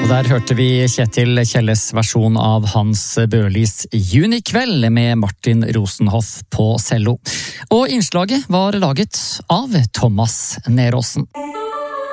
Og der hørte vi Kjetil Kjelles versjon av Hans Børlis Junikveld med Martin Rosenhoff på cello. Og innslaget var laget av Thomas Neråsen.